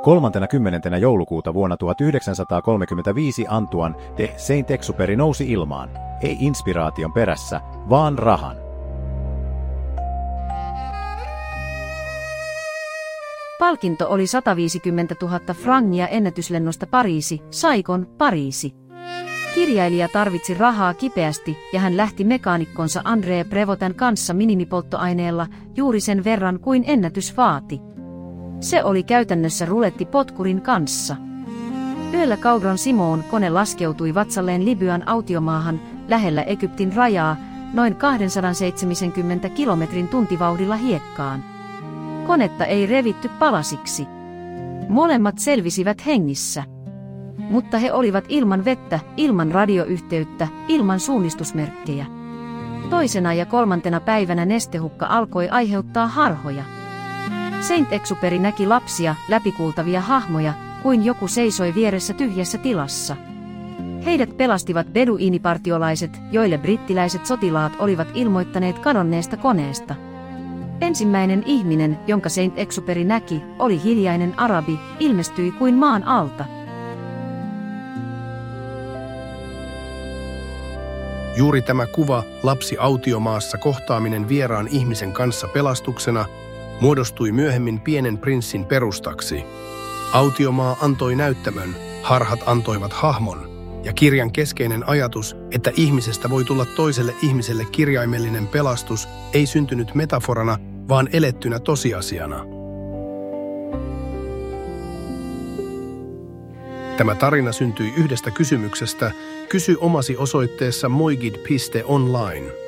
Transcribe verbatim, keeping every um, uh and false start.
kolmantenakymmenentenä joulukuuta vuonna tuhatyhdeksänsataakolmekymmentäviisi Antoine de Saint-Exupéry nousi ilmaan, ei inspiraation perässä, vaan rahan. Palkinto oli sataviisikymmentätuhatta frangia ennätyslennosta Pariisi, Saikon, Pariisi. Kirjailija tarvitsi rahaa kipeästi ja hän lähti mekaanikkonsa André Prévotin kanssa minimipolttoaineella juuri sen verran kuin ennätys vaati. Se oli käytännössä ruletti potkurin kanssa. Yöllä Caudron Simon kone laskeutui vatsalleen Libyan autiomaahan lähellä Egyptin rajaa noin kaksisataaseitsemänkymmentä kilometrin tuntivauhdilla hiekkaan. Konetta ei revitty palasiksi. Molemmat selvisivät hengissä. Mutta he olivat ilman vettä, ilman radioyhteyttä, ilman suunnistusmerkkejä. Toisena ja kolmantena päivänä nestehukka alkoi aiheuttaa harhoja. Saint-Exupéry näki lapsia, läpikuultavia hahmoja, kuin joku seisoi vieressä tyhjässä tilassa. Heidät pelastivat beduiinipartiolaiset, joille brittiläiset sotilaat olivat ilmoittaneet kadonneesta koneesta. Ensimmäinen ihminen, jonka Saint-Exupéry näki, oli hiljainen arabi, ilmestyi kuin maan alta. Juuri tämä kuva, lapsi autiomaassa kohtaaminen vieraan ihmisen kanssa pelastuksena, muodostui myöhemmin Pienen prinssin perustaksi. Autiomaa antoi näyttämön, harhat antoivat hahmon, ja kirjan keskeinen ajatus, että ihmisestä voi tulla toiselle ihmiselle kirjaimellinen pelastus, ei syntynyt metaforana, vaan elettynä tosiasiana. Tämä tarina syntyi yhdestä kysymyksestä, kysy omasi osoitteessa moigid piste online.